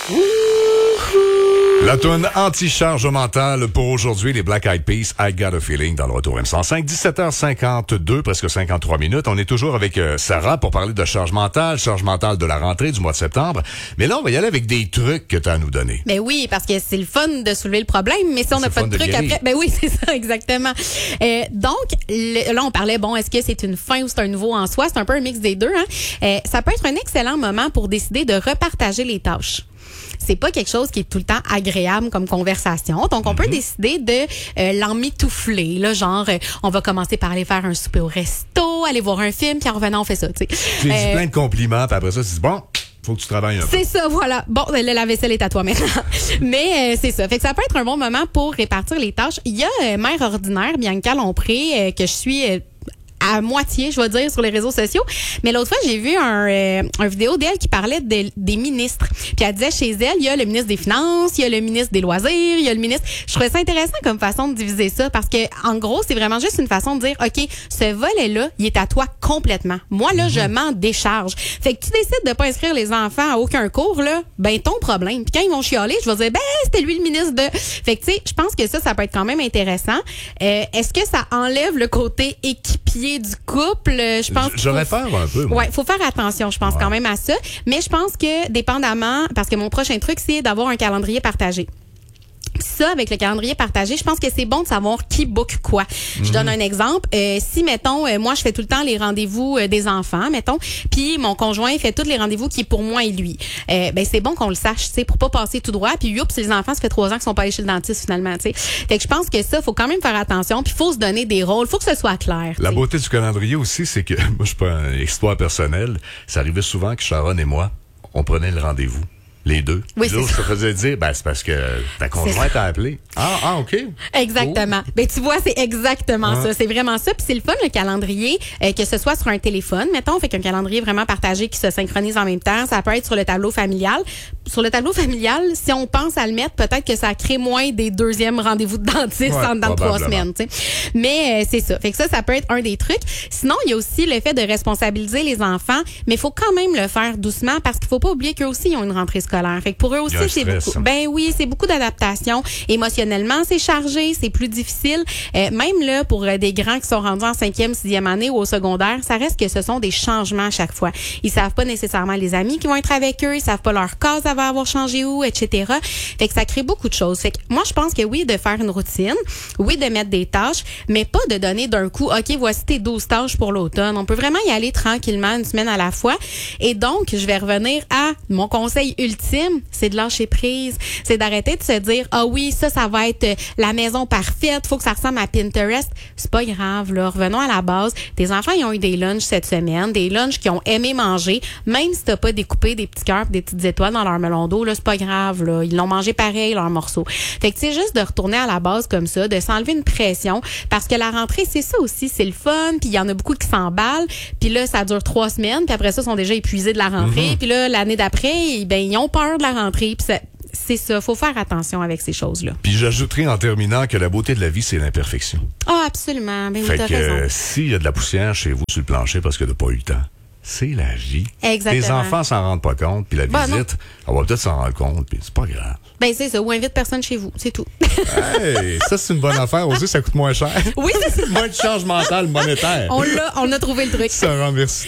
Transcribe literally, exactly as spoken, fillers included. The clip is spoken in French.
La toune anti-charge mentale pour aujourd'hui, les Black Eyed Peas, I Got a Feeling dans le retour M cent cinq, dix-sept heures cinquante-deux, presque cinquante-trois minutes. On est toujours avec euh, Sarah pour parler de charge mentale, charge mentale de la rentrée du mois de septembre. Mais là, on va y aller avec des trucs que tu as à nous donner. Ben oui, parce que c'est le fun de soulever le problème, mais si on n'a pas de trucs après, ben oui, c'est ça, exactement. Euh, donc, le, là, on parlait, bon, est-ce que c'est une fin ou c'est un nouveau en soi? C'est un peu un mix des deux, hein? Euh, ça peut être un excellent moment pour décider de repartager les tâches. C'est pas quelque chose qui est tout le temps agréable comme conversation. Donc, on mm-hmm. peut décider de euh, l'emmitoufler. Là, genre, euh, on va commencer par aller faire un souper au resto, aller voir un film, puis en revenant, on fait ça. Tu sais, j'ai euh, plein de compliments, puis après ça, c'est bon. Faut que tu travailles un peu. C'est ça, voilà. Bon, là, la vaisselle est à toi maintenant. Mais euh, c'est ça. Fait que ça peut être un bon moment pour répartir les tâches. Il y a euh, Mère ordinaire, Bianca Lompré, euh, que je suis... Euh, à moitié, je vais dire, sur les réseaux sociaux. Mais l'autre fois, j'ai vu un, euh, un vidéo d'elle qui parlait de, des ministres. Puis elle disait, chez elle, il y a le ministre des Finances, il y a le ministre des Loisirs, il y a le ministre... Je trouvais ça intéressant comme façon de diviser ça parce que, en gros, c'est vraiment juste une façon de dire, OK, ce volet-là, il est à toi complètement. Moi, là, mm-hmm. je m'en décharge. Fait que tu décides de pas inscrire les enfants à aucun cours, là, ben, ton problème. Puis quand ils vont chialer, je vais dire, ben, c'était lui le ministre de... Fait que, tu sais, je pense que ça, ça peut être quand même intéressant. Euh, est-ce que ça enlève le côté équipier du couple? Je pense J'aurais faut... peur un peu. Moi. Ouais, faut faire attention, je pense ouais. quand même à ça. Mais je pense que dépendamment, parce que mon prochain truc, c'est d'avoir un calendrier partagé. Ça, avec le calendrier partagé, je pense que c'est bon de savoir qui book quoi. Mm-hmm. Je donne un exemple. Euh, si, mettons, euh, moi, je fais tout le temps les rendez-vous euh, des enfants, mettons, puis mon conjoint fait tous les rendez-vous qui est pour moi et lui. Euh, ben, c'est bon qu'on le sache, tu sais, pour pas passer tout droit. Puis, youps, les enfants, ça fait trois ans qu'ils sont pas allés chez le dentiste, finalement, tu sais. Fait que je pense que ça, faut quand même faire attention, puis faut se donner des rôles, faut que ce soit clair. La t'sais. Beauté du calendrier aussi, c'est que, moi, je suis pas un exploit personnel. Ça arrivait souvent que Sharon et moi, on prenait le rendez-vous. Les deux. Oui, là, je te faisais dire, ben, c'est parce que ta conjointe t'a appelé. Ah, ah, OK. Exactement. Oh. Ben, tu vois, c'est exactement ah. ça. C'est vraiment ça. Puis c'est le fun, le calendrier, euh, que ce soit sur un téléphone, mettons, fait qu'un calendrier vraiment partagé qui se synchronise en même temps. Ça peut être sur le tableau familial. Sur le tableau familial, si on pense à le mettre, peut-être que ça crée moins des deuxièmes rendez-vous de dentiste ouais, en dans trois semaines, tu sais. Mais euh, c'est ça. Fait que ça, ça peut être un des trucs. Sinon, il y a aussi le fait de responsabiliser les enfants, mais il faut quand même le faire doucement parce qu'il faut pas oublier qu'eux aussi, ils ont une rentrée scolaire. Fait que pour eux aussi, c'est beaucoup. Ben oui, c'est beaucoup d'adaptation. Émotionnellement, c'est chargé, c'est plus difficile. Euh, même là, pour euh, des grands qui sont rendus en cinquième, sixième année ou au secondaire, ça reste que ce sont des changements à chaque fois. Ils savent pas nécessairement les amis qui vont être avec eux, ils savent pas leur case, ça va avoir changé où, et cetera. Fait que ça crée beaucoup de choses. Fait que moi, je pense que oui, de faire une routine, oui, de mettre des tâches, mais pas de donner d'un coup, OK, voici tes douze tâches pour l'automne. On peut vraiment y aller tranquillement, une semaine à la fois. Et donc, je vais revenir à mon conseil ultime, c'est de lâcher prise. C'est d'arrêter de se dire, ah oui, ça, ça va être la maison parfaite, faut que ça ressemble à Pinterest. C'est pas grave, là. Revenons à la base. Tes enfants, ils ont eu des lunchs cette semaine, des lunchs qu'ils ont aimé manger, même si t'as pas découpé des petits cœurs, des petites étoiles dans leur melon d'eau, là, c'est pas grave, là. Ils l'ont mangé pareil, leur morceau. Fait que c'est juste de retourner à la base comme ça, de s'enlever une pression, parce que la rentrée, c'est ça aussi, c'est le fun, puis il y en a beaucoup qui s'emballent, puis là, ça dure trois semaines, puis après ça, ils sont déjà épuisés de la rentrée, mm-hmm. puis là, l'année d'après, ben, ils ont peur de la rentrée, puis ça, c'est ça, faut faire attention avec ces choses-là. Puis j'ajouterai en terminant que la beauté de la vie, c'est l'imperfection. Ah, absolument. Ben, fait oui, que euh, s'il y a de la poussière chez vous sur le plancher parce que t'as pas eu le temps, c'est la vie. Exactement. Les enfants s'en rendent pas compte, puis la bah, visite, on va peut-être s'en rendre compte, puis c'est pas grave. Ben c'est ça, ou invite personne chez vous, c'est tout. Hey, ça c'est une bonne affaire aussi, ça coûte moins cher. Oui, c'est ça. Moins de charge mentale monétaire. On l'a, on a trouvé le truc. Sarah, merci.